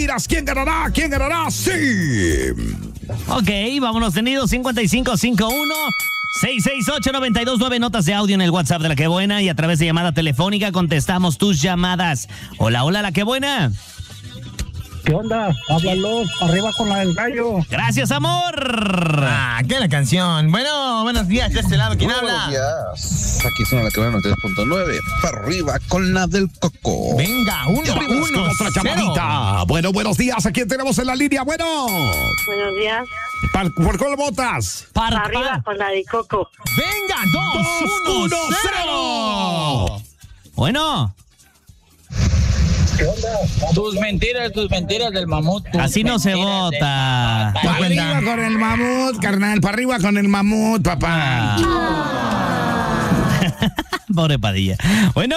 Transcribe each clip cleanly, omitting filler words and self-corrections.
mentiras. ¿Quién ganará? ¿Quién ganará? ¡Sí! Ok, vámonos tenidos. 5551-668-9299. Notas de audio en el WhatsApp de La Que Buena y a través de llamada telefónica contestamos tus llamadas. Hola, hola, La Que Buena. ¿Qué onda? Háblalo, arriba con la del gallo. Gracias, amor. ¿Qué es la canción? Bueno, buenos días, de este lado, ¿quién habla? Buenos días. Aquí suena La Que Buena 3.9. Para arriba con la del Coco. Venga, Vamos con otra llamadita. Bueno, buenos días. ¿A quién tenemos en la línea? Bueno. Buenos días. ¿Por cuál votas? Para arriba con la de Coco. Venga, 2-1-0. Bueno. Tus mentiras del mamut. Así no se vota. Para arriba con el mamut, carnal. Para arriba con el mamut, papá. Pobre Padilla. Bueno.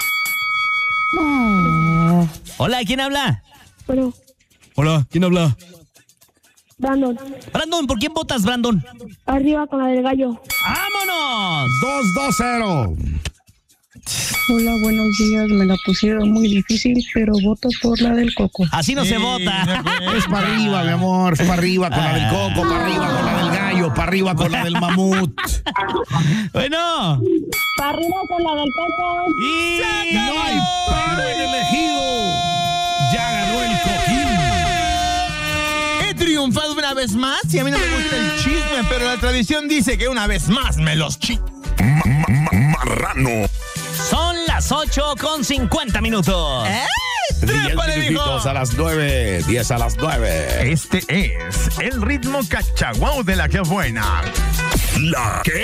Hola, ¿quién habla? Bueno, Hola, ¿quién habla? Brandon, Brandon, ¿por quién votas, Brandon? arriba con la del gallo. ¡Vámonos! 2-2-0. Hola, buenos días. Me la pusieron muy difícil, pero voto por la del Coco. Así no se vota. Es para arriba, mi amor. Es para arriba con la del Coco, para arriba con la del gallo, para arriba con la del mamut. Bueno. Para arriba con la del Coco. Y No hay paro en el ejido. Ya ganó el Coquín. He triunfado una vez más y a mí no me gusta el chisme, pero la tradición dice que una vez más me los Marrano. son las 8:50. 10 minutitos a las 9. 10 a las 9. Este es el ritmo cachaguao de La Que Buena. La Que